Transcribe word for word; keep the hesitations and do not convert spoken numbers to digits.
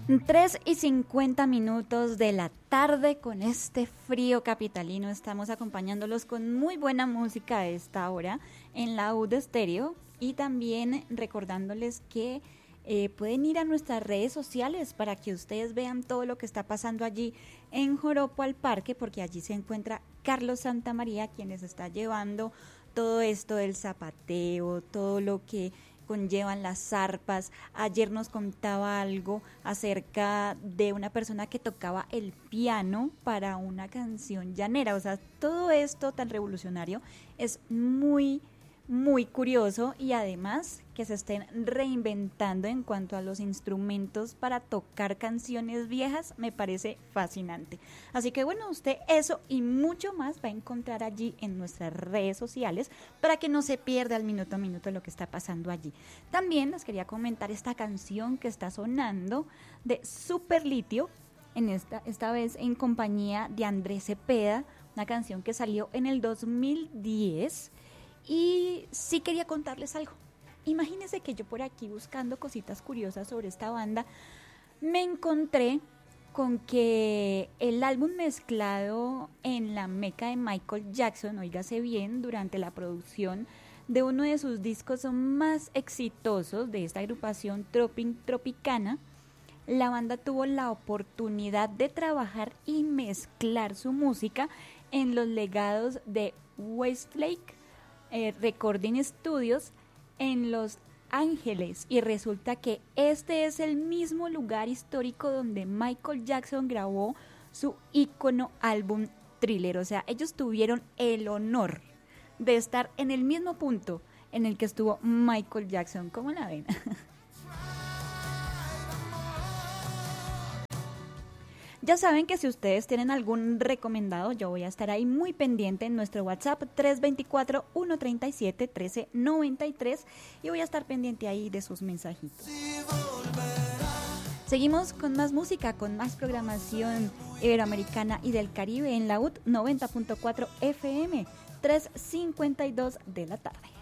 tres y cincuenta minutos de la tarde con este frío capitalino. Estamos acompañándolos con muy buena música a esta hora en la U de Estéreo y también recordándoles que eh, pueden ir a nuestras redes sociales para que ustedes vean todo lo que está pasando allí en Joropo al Parque, porque allí se encuentra Carlos Santamaría, quien les está llevando todo esto del zapateo, todo lo que conllevan las zarpas. Ayer nos contaba algo acerca de una persona que tocaba el piano para una canción llanera. O sea, todo esto tan revolucionario es muy, muy curioso, y además que se estén reinventando en cuanto a los instrumentos para tocar canciones viejas me parece fascinante. Así que bueno, usted eso y mucho más va a encontrar allí en nuestras redes sociales para que no se pierda al minuto a minuto lo que está pasando allí. También les quería comentar esta canción que está sonando de Super Litio, en esta, esta vez en compañía de Andrés Cepeda, una canción que salió en el dos mil diez. Y sí quería contarles algo. Imagínense que yo por aquí buscando cositas curiosas sobre esta banda me encontré con que el álbum mezclado en la meca de Michael Jackson, óigase bien, durante la producción de uno de sus discos más exitosos de esta agrupación Tropic Tropicana, la banda tuvo la oportunidad de trabajar y mezclar su música en los legados de Westlake eh, Recording Studios en Los Ángeles, y resulta que este es el mismo lugar histórico donde Michael Jackson grabó su ícono álbum Thriller. O sea, ellos tuvieron el honor de estar en el mismo punto en el que estuvo Michael Jackson. ¿Cómo la ven? Ya saben que si ustedes tienen algún recomendado, yo voy a estar ahí muy pendiente en nuestro WhatsApp tres dos cuatro, uno tres siete, uno tres nueve tres, y voy a estar pendiente ahí de sus mensajitos. Seguimos con más música, con más programación iberoamericana y del Caribe en la U T noventa punto cuatro F M, tres cincuenta y dos de la tarde.